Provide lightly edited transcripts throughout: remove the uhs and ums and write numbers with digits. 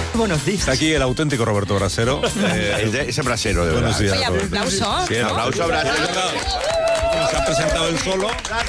Buenos días. Está aquí el auténtico Roberto Brasero. Ese brasero, de buenos verdad. días, Oye, un aplauso. Sí, Un aplauso a Brasero. Se ha presentado él solo.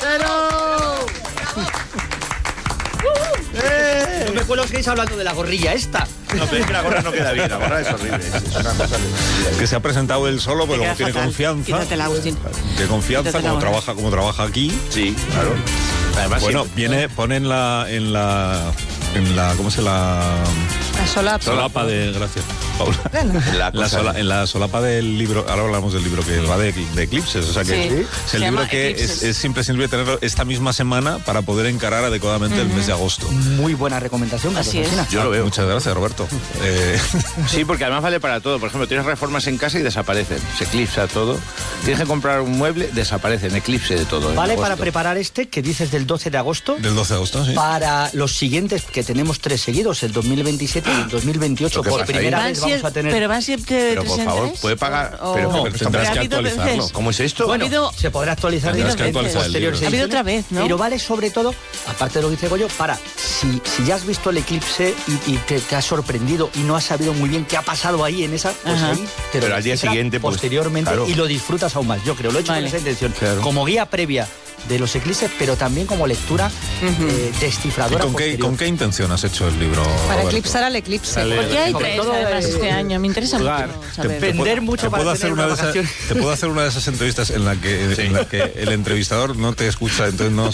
No me acuerdo que seguís hablando de la gorrilla esta. No, pero es que la gorra no queda bien, la gorra es horrible. Es una cosa Que se ha presentado él solo, pero como tiene confianza. Quítatela, Agustín. De confianza, Quítatela como trabaja aquí. Sí, claro. Además, Bueno, pone en la ¿cómo se la solapa de gracias, Paula? En la solapa del libro, ahora hablamos del libro que va de eclipses, o sea que Sí. es el libro que es imprescindible tenerlo esta misma semana para poder encarar adecuadamente el mes de agosto. Muy buena recomendación. Así es. yo lo veo. Muchas gracias, Roberto. Sí, porque además vale para todo. Por ejemplo, tienes reformas en casa y desaparecen. Se eclipsa todo. Tienes que comprar un mueble, desaparecen. Eclipse de todo. Vale para preparar que dices del 12 de agosto. Del 12 de agosto, sí. Para los siguientes, que tenemos 3 seguidos, el 2027 y el 2028. ¿Lo que Por pasa primera ahí? vez vamos a tener... Pero van siempre Pero por 3 en favor, 3, puede pagar. o- Pero No, tendrás ha que habido actualizarlo. veces. ¿Cómo es esto? Bueno, habido- se podrá actualizar Tendrás en que actualizar el posteriores libro. Ha habido ediciones, otra vez, ¿no? Pero vale sobre todo, aparte de lo que dice Goyo, para si ya has visto el eclipse y te has sorprendido y no has sabido muy bien qué ha pasado ahí en esa, pues Ajá. ahí te lo Pero al día explica siguiente, pues, posteriormente, claro. y lo disfrutas aún más. Yo creo, lo he hecho Vale. con esa intención, Claro. como guía previa de los eclipses, pero también como lectura ¿Y descifradora con posterior. qué intención has hecho el libro, Para Roberto? eclipsar al eclipse. ¿Por qué hay Sobre 3 todo, además este año? Me interesa jugar. mucho saber. Vender mucho para tener una vacación. Te puedo hacer una de esas entrevistas en la que el entrevistador no te escucha, entonces no...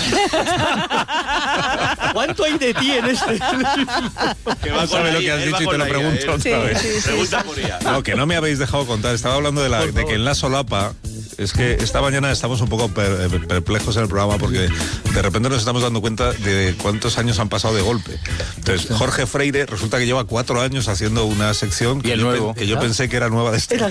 ¿Cuánto hay de ti en este? Que No sabe lo que has dicho y te lo pregunto otra vez. Pregunta por ella. No, que no me habéis dejado contar. Estaba hablando de que en la solapa, es que esta mañana estamos un poco perplejos en el programa porque de repente nos estamos dando cuenta de cuántos años han pasado de golpe. Entonces, Jorge Freire resulta que lleva 4 años haciendo una sección Y el nuevo. que yo pensé que era nueva de este.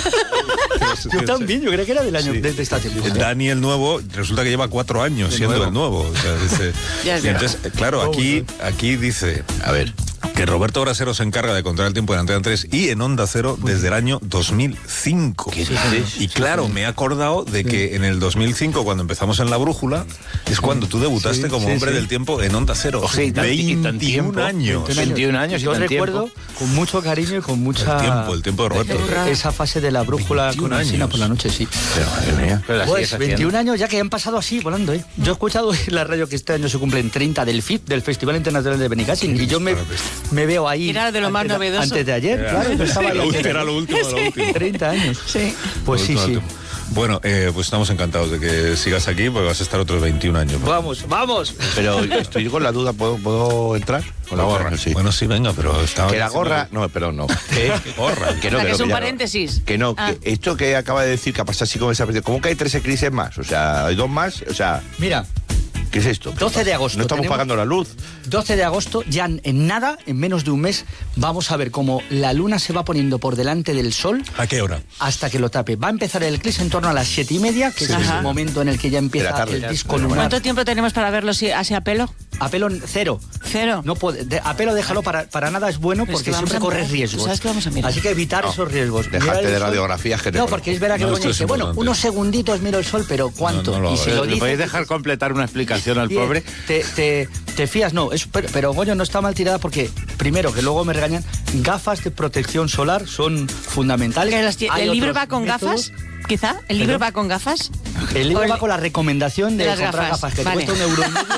Yo también, yo creo que era del año Sí. de esta temporada. Dani el nuevo resulta que lleva 4 años siendo el nuevo. O sea, dice, Ya es y entonces, claro, aquí dice, a ver, que Roberto Brasero se encarga de contar el tiempo en Antena 3 y en Onda Cero desde el año 2005. ¿Qué dices? Y claro, me he acordado de que en el 2005, cuando empezamos en La Brújula, es cuando tú debutaste como hombre del tiempo en Onda Cero. O sea, y tan 21 tiempo. años. 21 años y Yo tan recuerdo tiempo. con mucho cariño y con mucha... El tiempo de Roberto. Esa fase de La Brújula 21 con Alsina años. por la noche, sí. Pero, madre mía. Pero la Pues sigues 21 haciendo. años ya que han pasado así, volando, ¿eh? Yo he escuchado en la radio que este año se cumplen 30 del FIP, del Festival Internacional de Benicàssim, y yo me veo ahí... Era de lo más antes novedoso. Antes de ayer, claro, yo estaba ahí antes de- Era lo último de lo último. 30 años. Sí. Pues sí, sí. Bueno, pues estamos encantados de que sigas aquí, porque vas a estar otros 21 años. Vamos, vamos. Pero estoy con la duda, ¿puedo entrar? Con la gorra, sí. Bueno, sí, venga, pero estaba... Que la gorra... No, perdón, no. ¿Qué? Gorra. Que no, O sea, que no, es un ya no. paréntesis. Que no, Ah. que esto que acaba de decir, que ha pasado así como esa... ¿Cómo que hay 3 eclipses más? O sea, hay 2 más, o sea... Mira, ¿Qué es esto? 12 de agosto. No estamos tenemos- pagando la luz. 12 de agosto, ya en nada, en menos de un mes, vamos a ver cómo la luna se va poniendo por delante del sol ¿A qué hora? hasta que lo tape. Va a empezar el eclipse en torno a las 7:30, que es el Ajá. momento en el que ya De la empieza tarde. el disco lunar. ¿Cuánto tiempo tenemos para verlo así a pelo? A pelo cero. Cero. No puede, a pelo déjalo, para nada es bueno Pero es porque que vamos siempre a corres mirar. riesgos. ¿Sabes qué vamos a mirar? Así que evitar No, esos riesgos. dejarte Mira el de sol. radiografías que te No, ponen. porque es verdad que No, luego esto es dice, bueno, importante. unos segunditos miro el sol, pero ¿cuánto? No lo y si hagas. lo ¿Le dice, podéis dejar completar una explicación al bien, pobre? Te fías, no, pero Goyo no está mal tirada porque, primero, que luego me regañan, gafas de protección solar son fundamentales. Hay ¿El libro otros va con métodos. gafas? ¿Quizá? ¿El libro ¿Perdón? va con gafas? El libro O va con la recomendación de de las comprar gafas, gafas, que vale. te cuesta €1.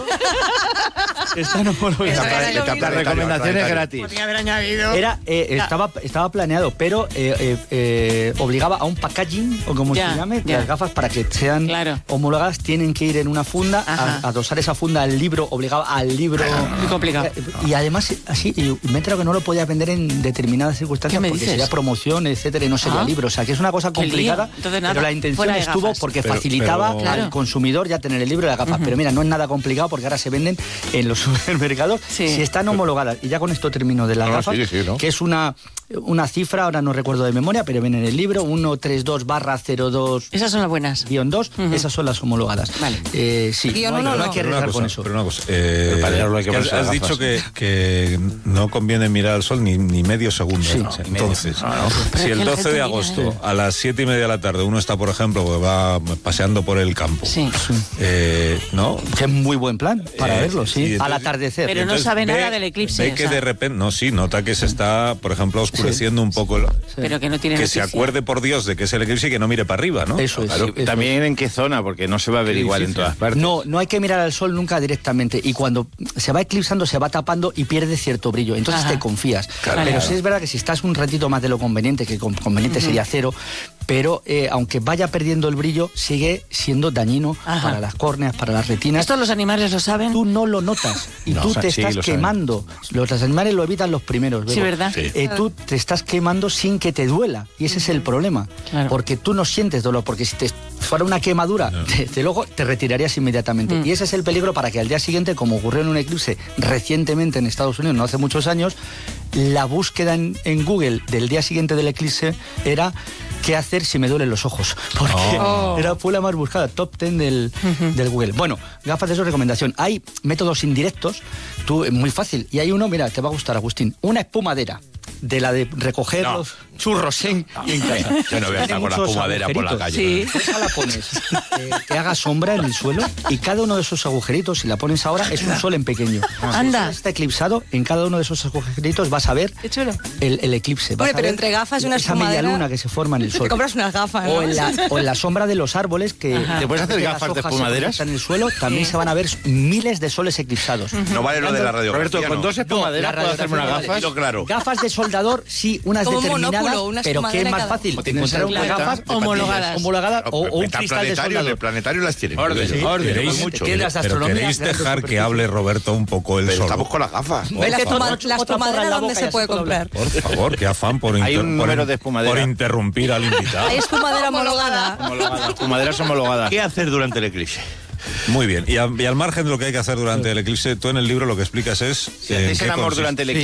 Están homologadas. Eso era lo mismo. La recomendación es gratis. Podría haber añadido. Estaba planeado, pero obligaba a un packaging, o como Ya, se llame, ya. las gafas para que sean Claro. homologadas tienen que ir en una funda, Ajá. a adosar esa funda al libro, obligaba al libro. Muy complicado. Y además, así, y me he enterado que no lo podías vender en determinadas circunstancias ¿Qué me porque dices? sería promoción, etcétera, y no sería Ah. libro. O sea, que es una cosa Qué lío. complicada, Entonces, nada, pero la intención fuera de estuvo gafas. porque Pero- facilitaba pero- Claro. al consumidor ya tener el libro y las gafas. Pero mira, no es nada complicado porque ahora se venden en los supermercados. Sí. Si están homologadas, y ya con esto termino de las No, gafas, sí, ¿no? que es una cifra, ahora no recuerdo de memoria, pero viene en el libro, 132/02-2, Esas son las buenas. esas son las homologadas. Vale. Sí, Guión no, uno hay no. que Pero arriesgar con eso. una cosa. para allá no hay que que ponerse has las dicho gafas. que no conviene mirar al sol ni medio segundo. Sí. Entonces, Pero si es el que la 12 de gente agosto mira, a las 7:30 de la tarde uno está, por ejemplo, que va paseando por el campo. Sí. ¿No? Que es muy buen plan para verlo, sí. entonces- al atardecer. Pero no Entonces sabe ve- nada del eclipse. Ve o que sea, de repente, no, sí, nota que se está, por ejemplo, oscureciendo un poco. pero que no tiene Que se noticia. acuerde, por Dios, de que es el eclipse y que no mire para arriba, ¿no? Eso es. Claro, sí, eso también en qué zona, porque no se va a ver Qué igual en difícil. todas partes. No hay que mirar al sol nunca directamente y cuando se va eclipsando se va tapando y pierde cierto brillo, entonces Ajá. te confías. Claro. Pero sí es verdad que si estás un ratito más de lo conveniente, que conveniente sería cero, pero aunque vaya perdiendo el brillo, sigue siendo dañino Ajá. para las córneas, para las retinas. ¿Esto los animales lo saben? Tú no lo notas y No, tú o sea, te sí, estás lo saben. quemando. Los animales lo evitan los primeros. Sí, Bego. ¿verdad? Sí. Tú te estás quemando sin que te duela y ese es el problema. Claro. Porque tú no sientes dolor, porque si te fuera una quemadura, desde luego te retirarías inmediatamente. Y ese es el peligro para que al día siguiente, como ocurrió en un eclipse recientemente en Estados Unidos, no hace muchos años, la búsqueda en Google del día siguiente del eclipse era qué hacer si me duelen los ojos, porque fue la más buscada, top 10 del Google. Bueno, gafas de eso, recomendación. Hay métodos indirectos, muy fácil, y hay uno, mira, te va a gustar, Agustín, una espumadera, de la de recoger los churros en casa. Yo no voy a estar Tiene con la muchos espumadera por la agujeritos. calle. Sí. Esa la pones, que haga sombra en el suelo, y cada uno de esos agujeritos, si la pones ahora, es un sol en pequeño. Anda. Si está eclipsado, en cada uno de esos agujeritos vas a ver Qué chulo. el eclipse. Vas Hombre, a pero ver entre gafas y una esa media espumadera, luna que se forma en el sol. Te compras unas gafas, ¿no? O en la sombra de los árboles que... ¿Te puedes hacer que las gafas de hojas se espumaderas? proyectan en el suelo, también se van a ver miles de soles eclipsados. No vale lo de la radiografía. Roberto, con ¿no? dos espumaderas la puedo hacerme unas radiografía gafas. Dilo claro. Gafas de soldador, sí, unas Como un determinadas, monóculo, una pero que es espumadera más cada fácil. uno. Encontrar unas Cincuenta gafas homologadas. homologadas o un Está cristal de planetario, soldador. el planetario las tiene. Orden, Sí, orden. queréis Hay mucho. Tiene las Pero astronomías, queréis grandes dejar que superficies. hable Roberto un poco él Pero solo. estamos con las gafas. ¿Ves? La Otra espumadera porra en la ¿dónde boca se y puede así puedo comprar? Por favor, qué afán por, Hay un número de espumadera. por interrumpir al invitado. Hay espumadera homologada. Homologadas, espumaderas homologadas. ¿Qué hacer durante el eclipse? Muy bien, y al margen de lo que hay que hacer durante el eclipse, tú en el libro lo que explicas es... Si hacéis el amor durante el Sí,